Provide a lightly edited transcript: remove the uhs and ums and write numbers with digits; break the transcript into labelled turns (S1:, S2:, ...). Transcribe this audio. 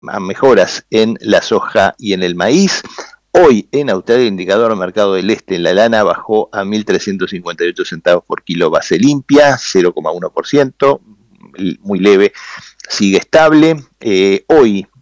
S1: a mejoras en la soja y en el maíz. Hoy en Australia el indicador del mercado del este en la lana bajó a 1.358 centavos por kilo base limpia, 0,1%, muy leve, sigue estable. Hoy